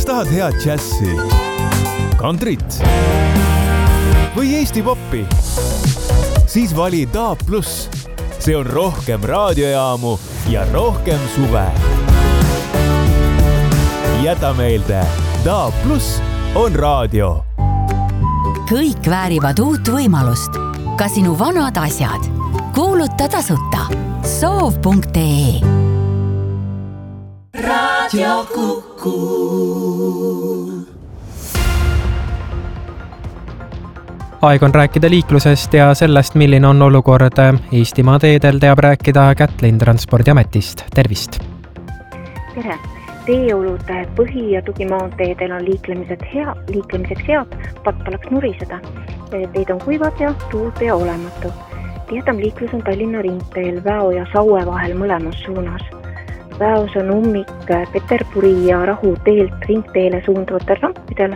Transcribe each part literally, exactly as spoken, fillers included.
Kas tahad head džässi, kantrit või Eesti poppi? Siis vali D A B plus. See on rohkem raadiojaamu ja rohkem suve. Jäta meelde, D A B plus on raadio. Kõik väärivad uut võimalust. Ka sinu vanad asjad. Kuuluta tasuta. soov punkt ee. Raadio Kuku. Aeg on rääkida liiklusest ja sellest, milline on olukord Eestimaa teedel, teab rääkida Kätlin Transpordiametist. Tervist! Tere! Teeolud põhi- ja tugimaanteedel on liiklemised hea, liiklemiseks head, patt oleks nuriseda. Teed on kuivad ja tuult ja olematu. Tihedam liiklus on Tallinna ringteel Väo ja Saue vahel mõlemas suunas. Väos on ummik Peterburi ja Rahu teelt ringteele suunduvatel rampidel.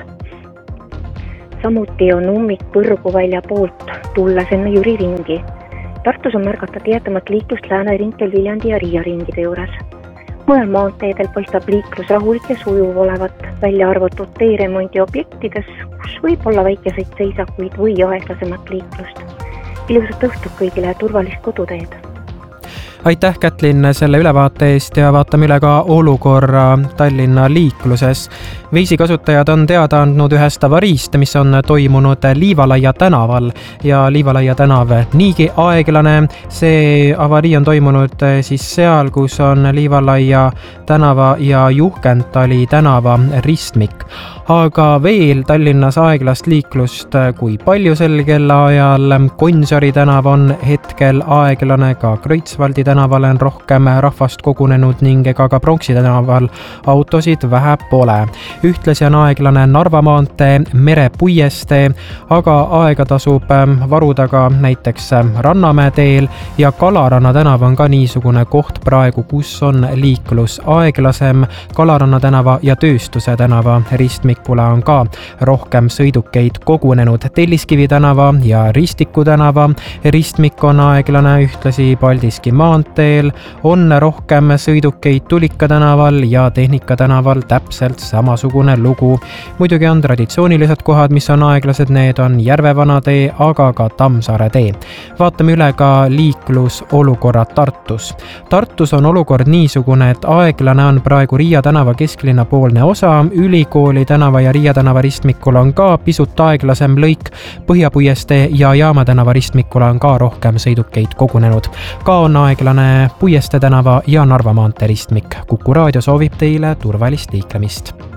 Samuti on ummik Põrgu välja poolt tulles enne Jüri ringi. Tartus on märgata tihedamat liiklust Lääne ringteel Viljandi ja Riia ringide juures. Mõnel maanteedel paistab liiklus rahulik ja sujuv olevat, välja arvatud teeremondi objektides, kus võib olla väikeseid seisakuid või aeglasemat liiklust. Ilusat õhtut kõigile ja turvalist koduteed! Aitäh, Kätlin, selle ülevaate eest ja vaatame üle ka olukorra Tallinna liikluses. Veisi kasutajad on teada andnud ühest avariist, mis on toimunud Liivalaia tänaval ja Liivalaia tänav niigi aeglane. See avarii on toimunud siis seal, kus on Liivalaia tänava ja Juhkentali tänava ristmik. Aga veel Tallinnas aeglast liiklust kui palju sel kellaajal. Gonsiori tänav on hetkel aeglane, ka Kreutzwaldi tänaval on rohkem rahvast kogunenud ning ega ka Pronksi tänaval autosid vähe pole. Ühtlasi on aeglane Narva maantee, Mere puiestee, aga aega tasub varuda ka näiteks Rannamäe teel ja Kalaranna tänav on ka niisugune koht praegu, kus on liiklus aeglasem. Kalaranna tänava ja Tööstuse tänava ristmikule on ka rohkem sõidukeid kogunenud. Telliskivi tänava ja Ristiku tänava ristmik on aeglane, ühtlasi Paldiski maanteel on rohkem sõidukeid Tulika tänaval ja Tehnika tänaval täpselt samasugune lugu. Muidugi on traditsioonilised kohad, mis on aeglased, need on Järvevana tee, aga ka Tammsaare tee. Vaatame üle ka liiklusolukorra Tartus. Tartus on olukord niisugune, et aeglane on praegu Riia tänava kesklinna poolne osa, Ülikooli tänava ja Riia tänava ristmikul on ka pisut aeglasem lõik, Põhjapuiestee ja Jaama tänava ristmikul on ka rohkem sõidukeid kogunenud. Ka on aeglane Puiestee tänava ja Narva maantee ristmik. Kuku raadio soovib teile turvalist liiklemist.